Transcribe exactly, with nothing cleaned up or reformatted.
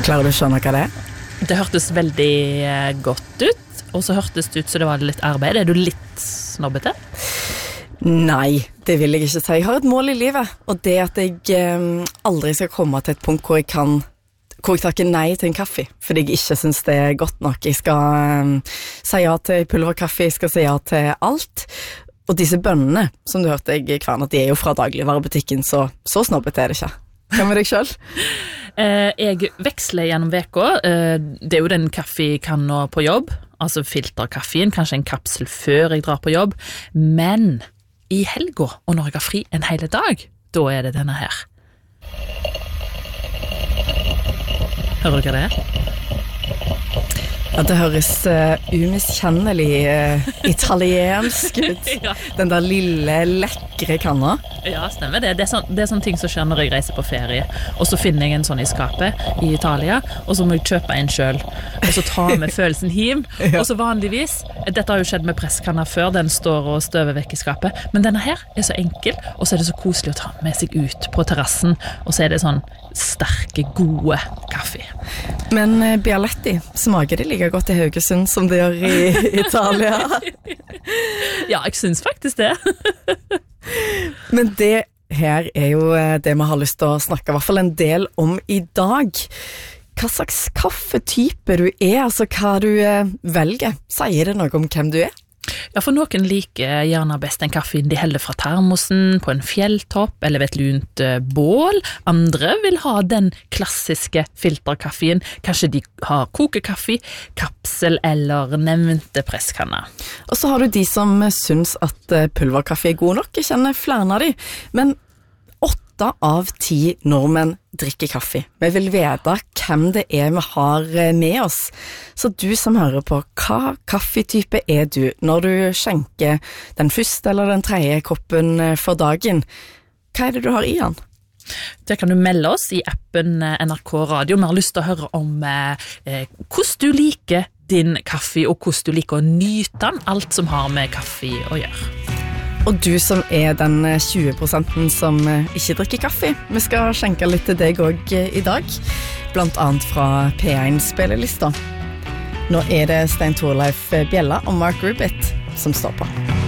Klarer du å skjønne hva det er? Det hørtes veldig godt ut, og så hørtes det ut så det var litt arbeid. Er du litt snobbete? Nei, det vil jeg ikke si. Jeg har et mål i livet, og det at jeg eh, aldri skal komme til et punkt hvor jeg kan hvor jeg takker nei til en kaffe, fordi jeg ikke synes det er godt nok. Jeg skal um, si ja til pulverkaffe, jeg skal si ja til alt. Og disse bønnene, som du hørte jeg kverne, de er jo fra dagligvarebutikken, så, så snobbet er det ikke. Hva med deg selv? eh, jeg veksler gjennom veka. Eh, det er jo den kaffekanna på jobb, altså filterkaffen, kanskje en kapsel før jeg drar på jobb. Men i helga, og når jeg har fri en hele dag, da er det denne her. Hører du hva det er? Ja, det høres uh, umiskjennelig uh, italiensk ut. Ja. Den der lille, lekre kanna. Ja, stemmer det. Det er, sånn, det er sånne ting som skjer når jeg reiser på ferie. Og så finner jeg en sånn i skapet i Italia, og så må jeg kjøpe en selv. Og så ta med følelsen hjem. Ja. Og så vanligvis, dette har jo skjedd med presskanna før, den står og støver vekk i skapet. Men denne her er så enkel, og så er det så koselig å ta med seg ut på terrassen, og så er det sånn sterke, gode kaffe. Men uh, Bialetti, smaker det like godt i Haugesund som det gjør i Italia? Ja, jeg synes faktisk det. Men det her er jo det vi har lyst til å snakke i hvert fall en del om i dag. Hva slags kaffetype du er, altså hva du uh, velger. Sier det noe om hvem du er? Ja, for noen liker gjerne best en kaffe de heller fra termosen, på en fjelltopp, eller ved et lunt bål. Andre vil ha den klassiske filterkaffen. Kanskje de har kokekaffe, kapsel eller nevnte presskanne. Og så har du de som syns at pulverkaffe er god nok. Jeg kjenner flere av de, men åtte av ti nordmenn drikker kaffe. Vi vil vite hvem det er vi har med oss. Så du som hører på, hva kaffetype er du når du skjenker den første eller den tredje koppen for dagen? Hva er det du har i den? Det kan du melde oss i appen N R K Radio. Vi har lyst til å høre om eh, hvordan du liker din kaffe, og hvordan du liker å nyte den, alt som har med kaffe å gjøre. Og du som er den tjue prosenten som ikke drikker kaffe, vi skal skjenke litt til deg også i dag, blant annet fra P én-spillelista. Nå er det Stein Torleif Bjella og Mark Rubit som står på.